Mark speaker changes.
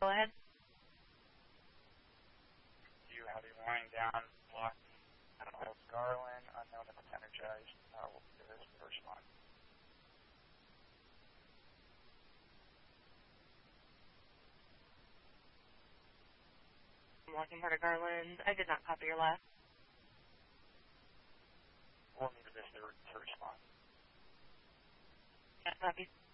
Speaker 1: Go ahead.
Speaker 2: You have a line down, blocking South Garland, unknown if it's energized. Will give us the first one.
Speaker 1: Blocking part of Garland. I did not copy your last.
Speaker 2: We'll need a visitor to respond.
Speaker 1: Yeah, copy.